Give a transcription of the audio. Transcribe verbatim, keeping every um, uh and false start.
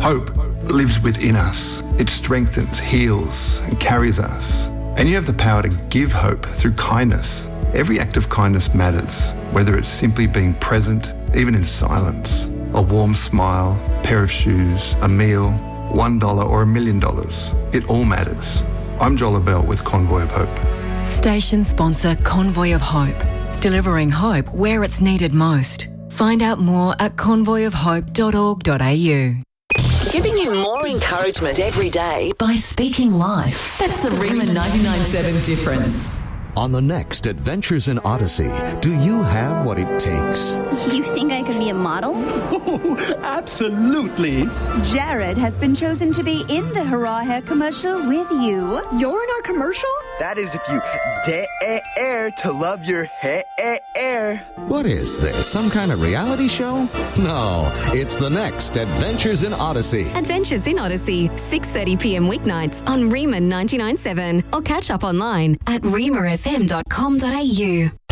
Hope lives within us. It strengthens, heals, and carries us. And you have the power to give hope through kindness. Every act of kindness matters, whether it's simply being present, even in silence, a warm smile, pair of shoes, a meal, one dollar or a million dollars. It all matters. I'm Joel Abell with Convoy of Hope. Station sponsor Convoy of Hope, delivering hope where it's needed most. Find out more at convoy of hope dot org dot a u. Giving you more encouragement every day by speaking life. That's the Riemann ninety-nine point seven difference. On the next Adventures in Odyssey, do you have what it takes? You think I could be a model? Oh, absolutely. Jared has been chosen to be in the Hurrah Hair commercial with you. You're in our commercial? That is if you dare to love your hair. What is this, some kind of reality show? No, it's the next Adventures in Odyssey. Adventures in Odyssey, six thirty p m weeknights on Riemann ninety-nine point seven or catch up online at riemann f m dot com dot a u.